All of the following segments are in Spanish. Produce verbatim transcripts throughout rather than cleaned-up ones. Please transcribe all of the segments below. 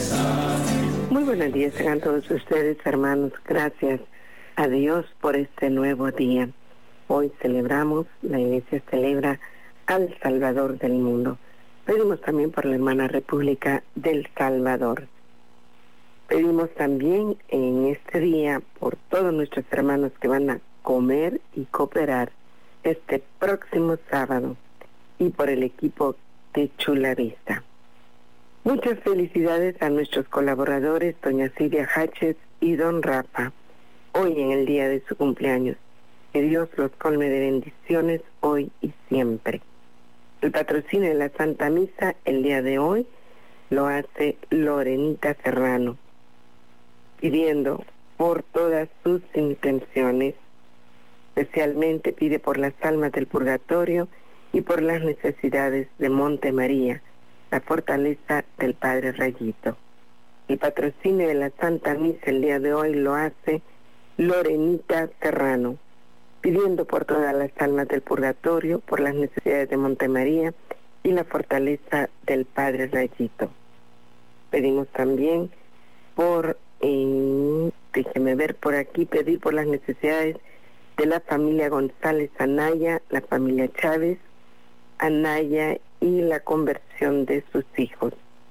Muy buenos días, tengan todos ustedes, hermanos. Gracias a Dios por este nuevo día. Hoy celebramos, la Iglesia celebra al Salvador del mundo. Pedimos también por la hermana República del Salvador. Pedimos también en este día por todos nuestros hermanos que van a comer y cooperar este próximo sábado y por el equipo de Chula Vista. Muchas felicidades a nuestros colaboradores, doña Silvia Haches y don Rafa, hoy en el día de su cumpleaños. Que Dios los colme de bendiciones hoy y siempre. El patrocinio de la Santa Misa el día de hoy lo hace Lorenita Serrano, pidiendo por todas sus intenciones. Especialmente pide por las almas del purgatorio y por las necesidades de Monte María, la fortaleza del Padre Rayito. El patrocinio de la Santa Misa el día de hoy lo hace Lorenita Serrano, pidiendo por todas las almas del purgatorio, por las necesidades de Monte María y la fortaleza del Padre Rayito. Pedimos también por, eh, déjeme ver por aquí, pedir por las necesidades de la familia González Anaya, la familia Chávez Anaya y la conversión de sus hijos.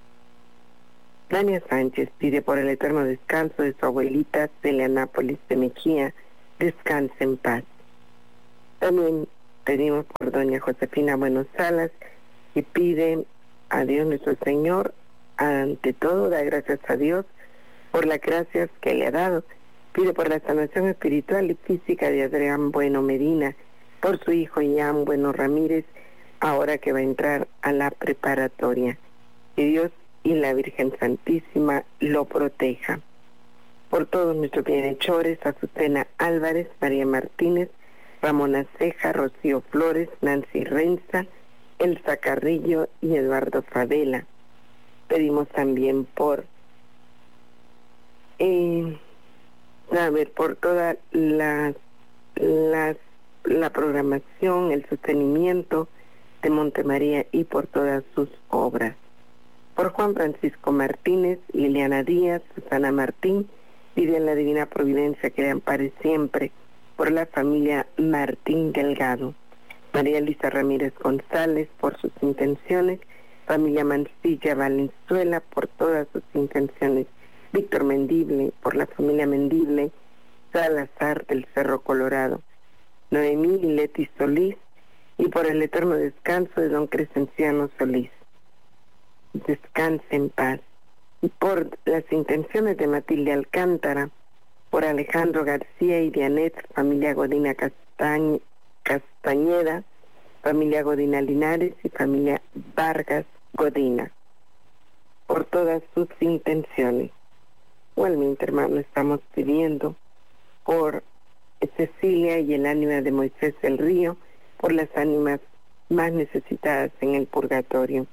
Dania Sánchez pide por el eterno descanso de su abuelita Celia Nápoles de Mejía, descanse en paz. También pedimos por doña Josefina Buenos Salas, que pide a Dios nuestro Señor, ante todo da gracias a Dios por las gracias que le ha dado. Pide por la sanación espiritual y física de Adrián Bueno Medina, por su hijo Ian Bueno Ramírez, ahora que va a entrar a la preparatoria. Que Dios y la Virgen Santísima lo proteja. Por todos nuestros bienhechores, Azucena Álvarez, María Martínez, Ramona Ceja, Rocío Flores, Nancy Renza, Elsa Carrillo y Eduardo Favela. Pedimos también por... Eh, a ver, por toda la, la, la programación, el sostenimiento de Monte María y por todas sus obras. Por Juan Francisco Martínez, Liliana Díaz, Susana Martín, piden la divina providencia que le ampare siempre, por la familia Martín Delgado. María Luisa Ramírez González, por sus intenciones, familia Mancilla Valenzuela, por todas sus intenciones. Víctor Mendible, por la familia Mendible, Salazar del Cerro Colorado, Noemí y Leti Solís, y por el eterno descanso de don Crescenciano Solís. Descanse en paz. Y por las intenciones de Matilde Alcántara, por Alejandro García y Dianet, familia Godina Castañ, Castañeda, familia Godina Linares y familia Vargas Godina. Por todas sus intenciones. Igualmente, hermano, estamos pidiendo por Cecilia y el ánima de Moisés del Río, por las ánimas más necesitadas en el purgatorio.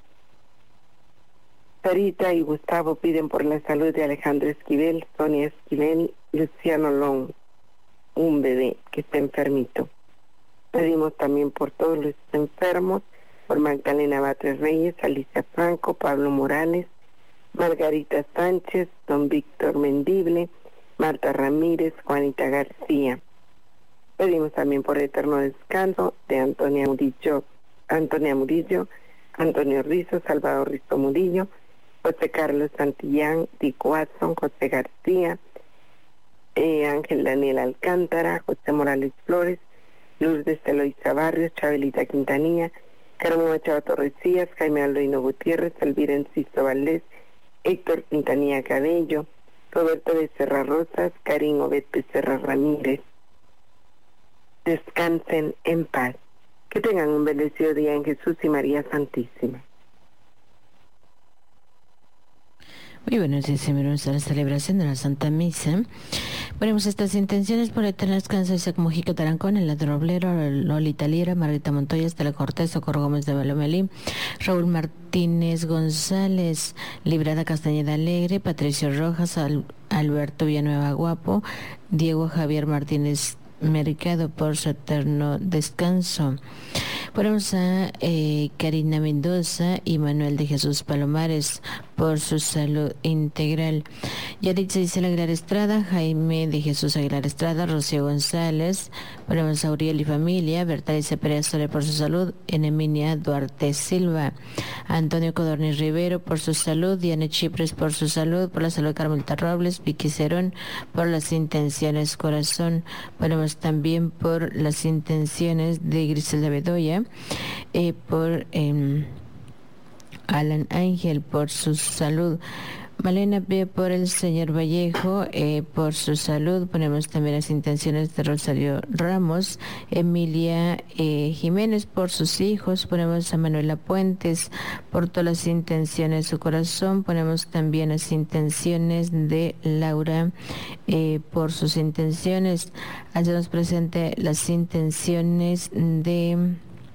Sarita y Gustavo piden por la salud de Alejandro Esquivel, Sonia Esquivel, Luciano Long, un bebé que está enfermito. Pedimos también por todos los enfermos, por Magdalena Batres Reyes, Alicia Franco, Pablo Morales, Margarita Sánchez, don Víctor Mendible, Marta Ramírez, Juanita García. Pedimos también por eterno descanso de Antonia Murillo, Antonia Murillo, Antonio Rizo, Salvador Rizo Murillo, José Carlos Santillán, Dick Watson, José García, eh, Ángel Daniel Alcántara, José Morales Flores, Lourdes Eloisa Barrios, Chabelita Quintanilla, Carmen Machado Torrecillas, Jaime Aldoino Gutiérrez, Elvira Enciso Valdés, Héctor Quintanilla Cabello, Roberto Becerra Rosas, Karim Obed Becerra Ramírez. Descansen en paz. Que tengan un bendecido día en Jesús y María Santísima. Muy buenos días, bienvenidos a la celebración de la Santa Misa. Ponemos estas intenciones por eterno descanso de Isaac Mujica Tarancón, el Roblero, Lolita Lira, Margarita Montoya, Estela Cortés, Socorro Gómez de Balomelí, Raúl Martínez González, Librada Castañeda Alegre, Patricio Rojas, Al, Alberto Villanueva Guapo, Diego Javier Martínez Mercado por su eterno descanso. Ponemos a eh, Karina Mendoza y Manuel de Jesús Palomares por su salud integral. Yaritza Isela Aguilar Estrada, Jaime de Jesús Aguilar Estrada, Rocío González, ponemos a Uriel y familia, Bertalice Pérez Soler por su salud, Eneminia Duarte Silva, Antonio Codorniz Rivero por su salud, Diana Chipres por su salud, por la salud de Carmelita Robles, Vicky Cerón por las intenciones corazón, ponemos también por las intenciones de Griselda Bedoya, eh, por eh, Alan Ángel por su salud, Malena P. por el señor Vallejo, eh, por su salud. Ponemos también las intenciones de Rosario Ramos, Emilia eh, Jiménez por sus hijos. Ponemos a Manuela Puentes por todas las intenciones de su corazón. Ponemos también las intenciones de Laura eh, por sus intenciones. Hacemos presente las intenciones de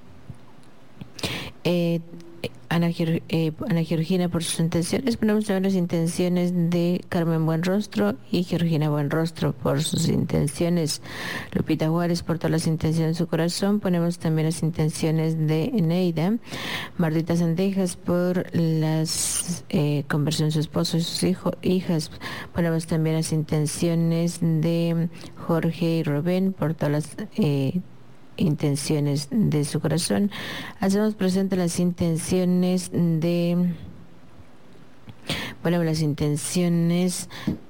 Eh, Ana, eh, Ana Georgina por sus intenciones. Ponemos también las intenciones de Carmen Buenrostro y Georgina Buenrostro por sus intenciones. Lupita Juárez por todas las intenciones de su corazón. Ponemos también las intenciones de Eneida. Martita Sandejas por las eh, conversión de su esposo y sus hijo, hijas. Ponemos también las intenciones de Jorge y Rubén por todas las eh, intenciones de su corazón. Hacemos presente las intenciones de, bueno, las intenciones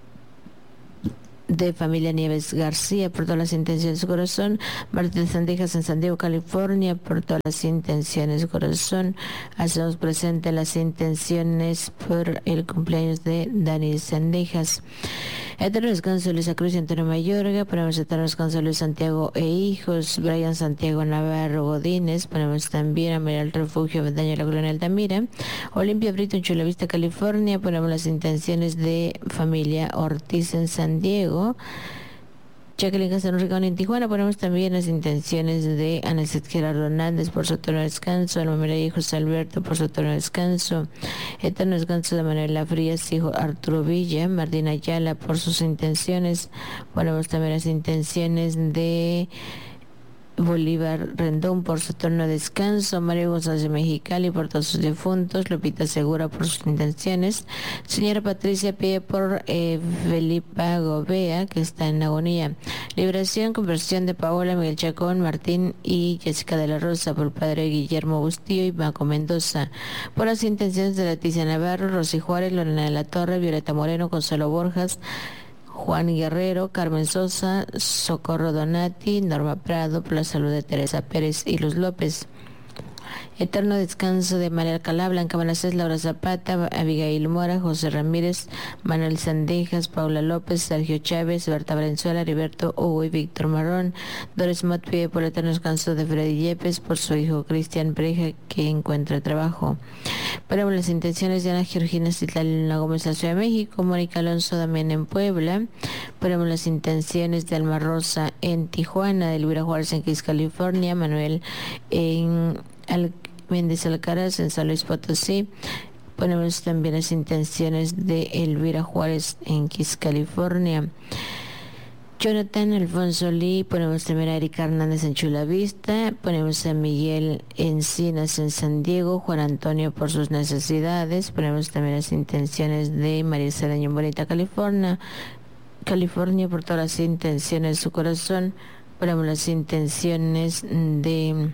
de familia Nieves García por todas las intenciones de su corazón. Martín Sandejas en San Diego, California por todas las intenciones de su corazón. Hacemos presente las intenciones por el cumpleaños de Dani Sandejas. Eterno descanso de Luisa Cruz y Antonio Mayorga. Ponemos eterno descanso de Luis Santiago e hijos, Brian Santiago Navarro Godínez. Ponemos también a María del Refugio Vendaño de la Colonia Altamira. Olimpia Brito en Chula Vista, California. Ponemos las intenciones de familia Ortiz en San Diego. Jacqueline Castro Ricón en Tijuana. Ponemos también las intenciones de Anaset Gerardo Hernández por su eterno descanso, Alma María y José Alberto por su eterno descanso, eterno descanso de Manuela Frías, hijo Arturo Villa, Martina Ayala por sus intenciones. Ponemos también las intenciones de Bolívar Rendón por su eterno descanso, Mario González de Mexicali por todos sus difuntos, Lupita Segura por sus intenciones, señora Patricia Pie por eh, Felipa Gobea, que está en agonía, liberación, conversión de Paola, Miguel Chacón, Martín y Jessica de la Rosa por padre Guillermo Bustillo y Maco Mendoza, por las intenciones de Leticia Navarro, Rosy Juárez, Lorena de la Torre, Violeta Moreno, Consuelo Borjas, Juan Guerrero, Carmen Sosa, Socorro Donati, Norma Prado, por la salud de Teresa Pérez y Luz López. Eterno descanso de María Alcalá, Blanca Manacés, Laura Zapata, Abigail Mora, José Ramírez, Manuel Sandejas, Paula López, Sergio Chávez, Berta Valenzuela, Heriberto Hugo y Víctor Marrón. Doris Mott pide por el eterno descanso de Freddy Yepes, por su hijo Cristian Breja, que encuentra trabajo. Ponemos las intenciones de Ana Georgina Citlali Gómez en la Ciudad de México, Mónica Alonso también en Puebla. Ponemos las intenciones de Alma Rosa en Tijuana, de Elvira Juárez en Queens, California, Manuel en Al Méndez Alcaraz en San Luis Potosí. Ponemos también las intenciones de Elvira Juárez en Queens, California. Jonathan Alfonso Lee, ponemos también a Erika Hernández en Chula Vista, ponemos a Miguel Encinas en San Diego, Juan Antonio por sus necesidades, ponemos también las intenciones de María Cedeño en Bonita, California, California por todas las intenciones de su corazón, ponemos las intenciones de...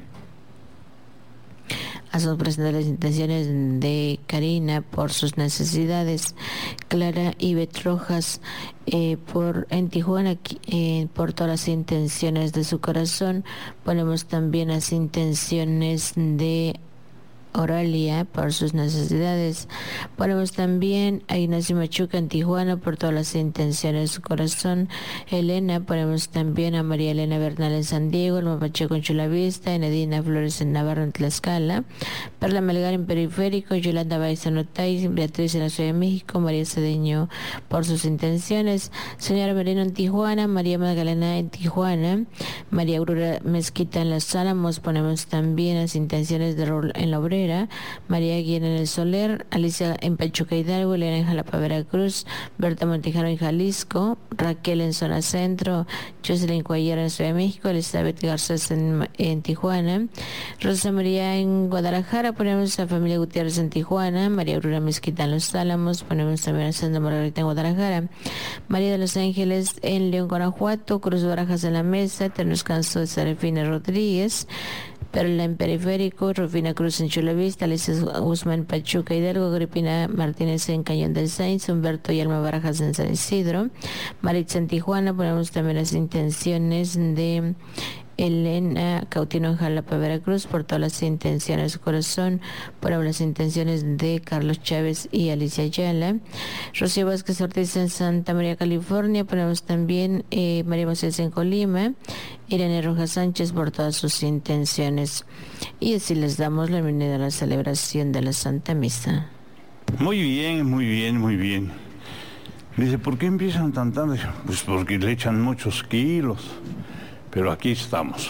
Hacemos presentes las intenciones de Karina por sus necesidades, Clara Ivette Rojas eh, por en Tijuana eh, por todas las intenciones de su corazón. Ponemos también las intenciones de Oralia por sus necesidades. Ponemos también a Ignacio Machuca en Tijuana por todas las intenciones de su corazón. Elena, ponemos también a María Elena Bernal en San Diego, el Mapacheco en Chula Vista, Enedina Flores en Navarro en Tlaxcala. Perla Melgar en Periférico, Yolanda Baezanotay, Beatriz en la Ciudad de México, María Cedeño por sus intenciones, señora Merino en Tijuana, María Magdalena en Tijuana, María Aurora Mezquita en Los Álamos, ponemos también las intenciones de rol en la Obrera, María Guillén en el Soler, Alicia en Pachuca Hidalgo, Elena en Jalapa Veracruz, Berta Montejano en Jalisco, Raquel en Zona Centro, Jocelyn Cuellar en Ciudad de México, Elizabeth Garcés en, en Tijuana, Rosa María en Guadalajara, ponemos a familia Gutiérrez en Tijuana, María Aurora Mezquita en Los Álamos, ponemos también a Santa Margarita en Guadalajara, María de los Ángeles en León, Guanajuato, Cruz Barajas en la Mesa, Eterno Descanso de Serafina Rodríguez, Perla en Periférico, Rufina Cruz en Chula Vista, Alicia Guzmán Pachuca Hidalgo, Agripina Martínez en Cañón del Sainz, Humberto y Alma Barajas en San Isidro, Maritza en Tijuana, ponemos también las intenciones de Elena Cautino en Jalapa Veracruz, por todas las intenciones de su corazón, por las intenciones de Carlos Chávez y Alicia Ayala, Rocío Vázquez Ortiz en Santa María, California, ponemos también eh, María Mocés en Colima, Irene Rojas Sánchez por todas sus intenciones, y así les damos la bienvenida a la celebración de la Santa Misa. Muy bien, muy bien, muy bien. Dice, ¿por qué empiezan tan tarde? Pues porque le echan muchos kilos. Pero aquí estamos.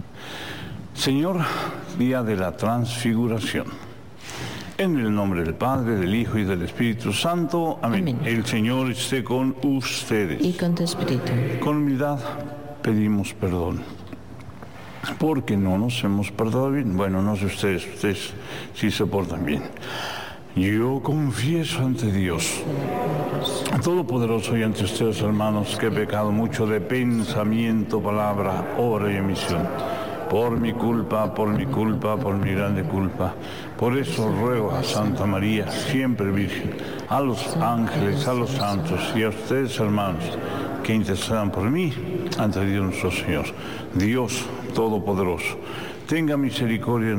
Señor, día de la transfiguración. En el nombre del Padre, del Hijo y del Espíritu Santo. Amén. Amén. El Señor esté con ustedes. Y con tu espíritu. Con humildad pedimos perdón. Porque no nos hemos portado bien. Bueno, no sé ustedes, ustedes sí se portan bien. Yo confieso ante Dios Todopoderoso y ante ustedes, hermanos, que he pecado mucho de pensamiento, palabra, obra y omisión. Por mi culpa, por mi culpa, por mi grande culpa. Por eso ruego a Santa María, siempre Virgen, a los ángeles, a los santos y a ustedes, hermanos, que intercedan por mí ante Dios nuestro Señor. Dios Todopoderoso, tenga misericordia